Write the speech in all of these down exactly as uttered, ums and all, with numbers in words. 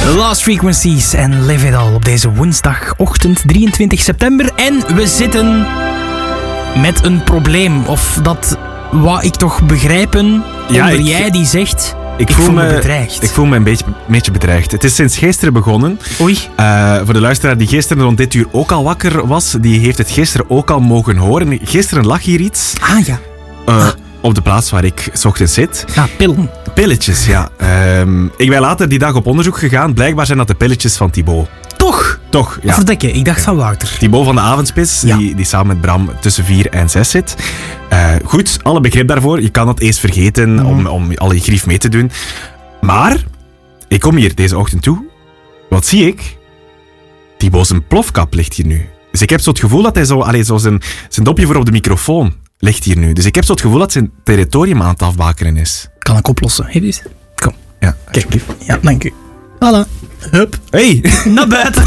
Lost Frequencies en Live It All op deze woensdagochtend drieëntwintig september. En we zitten met een probleem. Of dat wou ik toch begrijpen Ja, onder ik- jij die zegt... Ik, Ik voel, voel me me bedreigd. Ik voel me een beetje, een beetje bedreigd. Het is sinds gisteren begonnen. Oei. Uh, voor de luisteraar die gisteren rond dit uur ook al wakker was, die heeft het gisteren ook al mogen horen. Gisteren lag hier iets Ah ja. uh, Ah. op de plaats waar ik 's ochtends zit. Ja, pillen. Pilletjes, ja. Um, ik ben later die dag op onderzoek gegaan. Blijkbaar zijn dat de pilletjes van Thibaut. Toch? Toch, ja. Verdikke, ik dacht van Wouter. Thibaut van de Avondspits, Ja. die, die samen met Bram tussen vier en zes zit. Uh, goed, alle begrip daarvoor. Je kan dat eens vergeten Mm. om, om al je grief mee te doen. Maar, ik kom hier deze ochtend toe. Wat zie ik? Thibaut zijn plofkap ligt hier nu. Dus ik heb zo het gevoel dat hij zo, allee, zo zijn, zijn dopje voor op de microfoon ligt hier nu. Dus ik heb zo het gevoel dat zijn territorium aan het afbakeren is. Kan ik oplossen. Heb je eens? Kom. Ja, Kijk. Ja, dank u. Voilà. Hup. Hey! Naar buiten.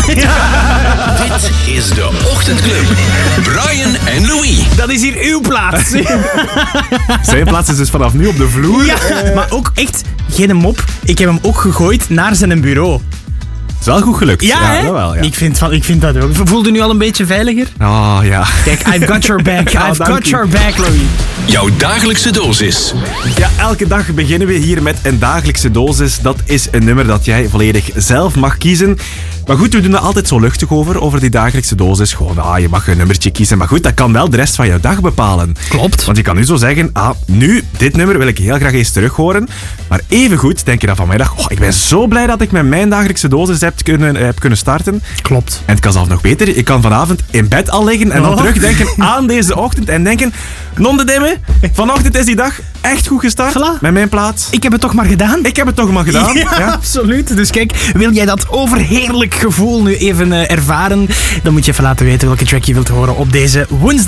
Dit is de Ochtendclub. Brian en Louis. Dat is hier uw plaats. Zijn plaats is dus vanaf nu op de vloer. Ja, maar ook echt geen mop. Ik heb hem ook gegooid naar zijn bureau. Is wel goed gelukt. Ja, hè? Jawel, ja. Ik, vind, van, ik vind dat ook. Voelde nu al een beetje veiliger? Oh, ja. Kijk, I've got your back. Ah, I've dank got u. your back, Louis. Jouw dagelijkse dosis. Ja, elke dag beginnen we hier met een dagelijkse dosis. Dat is een nummer dat jij volledig zelf mag kiezen. Maar goed, we doen er altijd zo luchtig over, over die dagelijkse dosis. Gewoon, ah, je mag een nummertje kiezen. Maar goed, dat kan wel de rest van jouw dag bepalen. Klopt. Want je kan nu zo zeggen, ah, nu, dit nummer wil ik heel graag eens terug horen. Maar evengoed denk je dan vanmiddag, oh, ik ben zo blij dat ik met mijn dagelijkse dosis heb kunnen, heb kunnen starten. Klopt. En het kan zelfs nog beter. Je kan vanavond in bed al liggen en dan Oh. terugdenken aan deze ochtend. En denken, non de dimme, vanochtend is die dag echt goed gestart. Voilà. Met mijn plaats. Ik heb het toch maar gedaan. Ik heb het toch maar gedaan. Ja, Ja. absoluut. Dus kijk, wil jij dat overheerlijk gevoel nu even eh, ervaren? Dan moet je even laten weten welke track je wilt horen op deze woensdag.